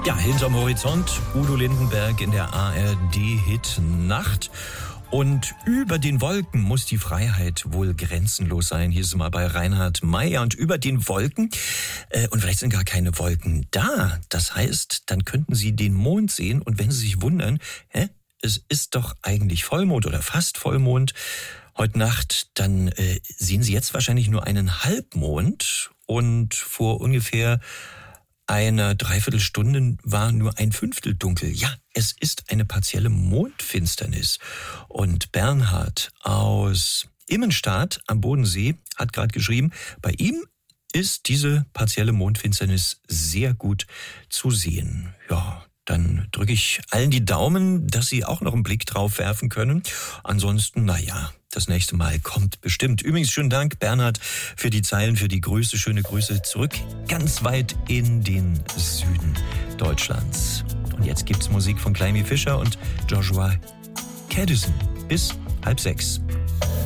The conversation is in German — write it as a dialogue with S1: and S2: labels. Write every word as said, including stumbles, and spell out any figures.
S1: Ja, hinterm Horizont, Udo Lindenberg in der A R D-Hit-Nacht. Und über den Wolken muss die Freiheit wohl grenzenlos sein. Hier ist es mal bei Reinhard Mey. Und über den Wolken, äh, und vielleicht sind gar keine Wolken da. Das heißt, dann könnten Sie den Mond sehen. Und wenn Sie sich wundern, hä, es ist doch eigentlich Vollmond oder fast Vollmond heute Nacht, dann äh, sehen Sie jetzt wahrscheinlich nur einen Halbmond. Und vor ungefähr einer Dreiviertelstunde war nur ein Fünftel dunkel. Ja, es ist eine partielle Mondfinsternis. Und Bernhard aus Immenstadt am Bodensee hat gerade geschrieben, bei ihm ist diese partielle Mondfinsternis sehr gut zu sehen. Ja, dann drücke ich allen die Daumen, dass sie auch noch einen Blick drauf werfen können. Ansonsten, naja, das nächste Mal kommt bestimmt. Übrigens, schönen Dank, Bernhard, für die Zeilen, für die Grüße. Schöne Grüße zurück, ganz weit in den Süden Deutschlands. Und jetzt gibt's Musik von Climie Fischer und Joshua Caddison. Bis halb sechs.